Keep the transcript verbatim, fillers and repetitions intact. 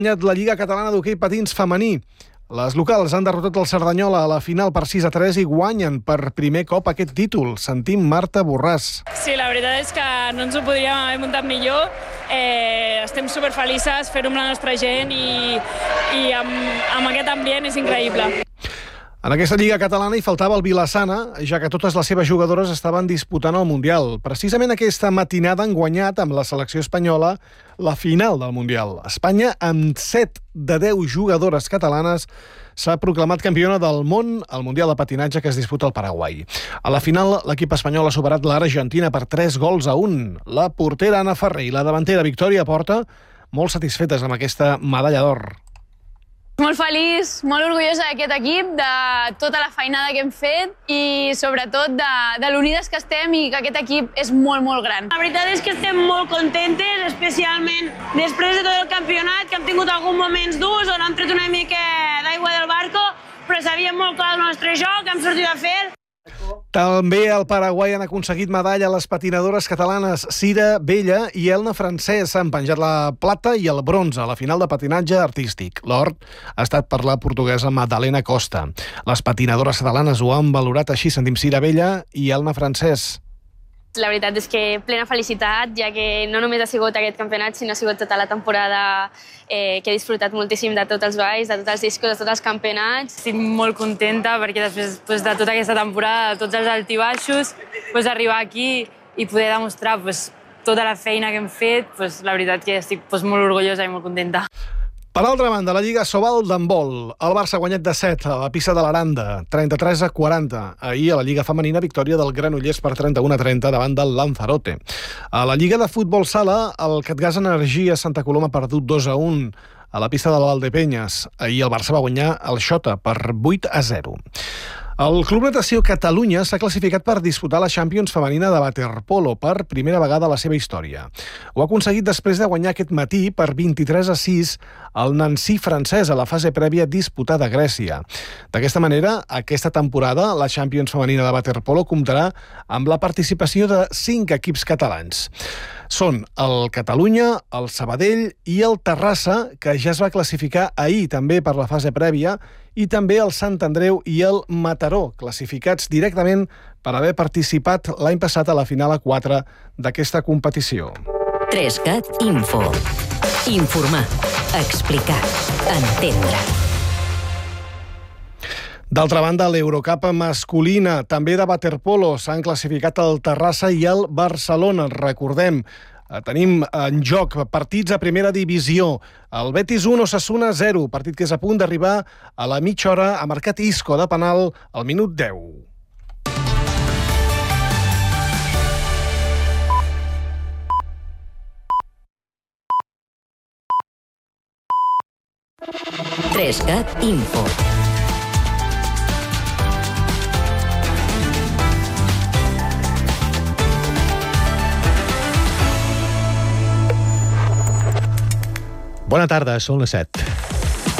La Lliga Catalana d'Hoquei Patins femení. Les locals han derrotat el Cerdanyola a la final per sis a tres i guanyen per primer cop aquest títol. Sentim Marta Borràs. Sí, la veritat és que no ens ho podríem haver muntat millor. Eh, estem superfelices, fer-ho amb la nostra gent i, i amb, amb aquest ambient és increïble. En aquesta Lliga Catalana hi faltava el Vilassana, ja que totes les seves jugadores estaven disputant el Mundial. Precisament aquesta matinada han guanyat amb la selecció espanyola la final del Mundial. Espanya, amb set de deu jugadores catalanes, s'ha proclamat campiona del món al Mundial de Patinatge que es disputa al Paraguai. A la final, l'equip espanyol ha superat l'Argentina per tres gols a un. La portera Anna Ferrer i la davantera Victòria Porta molt satisfetes amb aquesta medalla d'or. Molt feliç, molt orgullosa d'aquest equip, de tota la feinada que hem fet i sobretot de, de l'unides que estem i que aquest equip és molt, molt gran. La veritat és que estem molt contentes, especialment després de tot el campionat, que hem tingut alguns moments durs on hem tret una mica d'aigua del barco, però sabíem molt clar el nostre joc, hem sortit a fer. També al Paraguai han aconseguit medalla les patinadores catalanes Cira Bella i Elna Francès. Han penjat la plata i el bronze a la final de patinatge artístic. L'or ha estat per la portuguesa Madalena Costa. Les patinadores catalanes ho han valorat així. Sentim Cira Bella i Elna Francès. La veritat és que plena felicitat, ja que no només ha sigut aquest campionat, sinó ha sigut tota la temporada eh, que he disfrutat moltíssim de tots els balls, de tots els discos, de tots els campionats. Estic molt contenta perquè després pues, de tota aquesta temporada, de tots els altibaixos, pues, arribar aquí i poder demostrar pues, tota la feina que hem fet, pues, la veritat que estic pues, molt orgullosa i molt contenta. Per altra banda, la Lliga Sobal d'handbol. El Barça ha guanyat de set a la pista de l'Aranda, trenta-tres a quaranta. Ahir, a la Lliga femenina, victòria del Granollers per trenta-u a trenta davant del Lanzarote. A la Lliga de futbol sala, el Catgas Energia Santa Coloma ha perdut dos a un a la pista de la Valdepenyes. Ahir el Barça va guanyar el Xota per vuit a zero. El Club Natació Catalunya s'ha classificat per disputar la Champions femenina de waterpolo per primera vegada a la seva història. Ho ha aconseguit després de guanyar aquest matí per vint-i-tres a sis el Nancy francès a la fase prèvia disputada a Grècia. D'aquesta manera, aquesta temporada, la Champions femenina de waterpolo comptarà amb la participació de cinc equips catalans. Són el Catalunya, el Sabadell i el Terrassa, que ja es va classificar ahir també per la fase prèvia, i també el Sant Andreu i el Mataró, classificats directament per haver participat l'any passat a la final a quatre d'aquesta competició. Trescat Info. Informar, explicar, entendre. D'altra banda, l'Eurocup masculina, també de waterpolo, s'han classificat el Terrassa i el Barcelona. Recordem, tenim en joc partits a primera divisió. El Betis un, Osasuna zero, partit que és a punt d'arribar a la mitja hora. Ha marcat Isco de penal al minut deu. Trescat Info. Bona tarda, són les set.